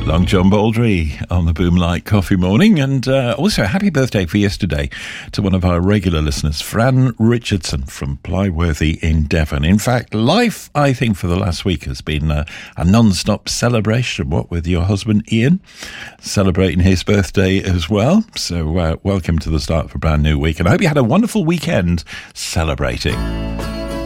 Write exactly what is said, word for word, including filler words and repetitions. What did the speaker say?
Long John Baldry on the Boomlight Coffee Morning. And uh, also happy birthday for yesterday to one of our regular listeners, Fran Richardson from Plyworthy in Devon. In fact, life, I think, for the last week has been a, a non-stop celebration, what, with your husband Ian celebrating his birthday as well. So uh, welcome to the start of a brand new week, and I hope you had a wonderful weekend celebrating.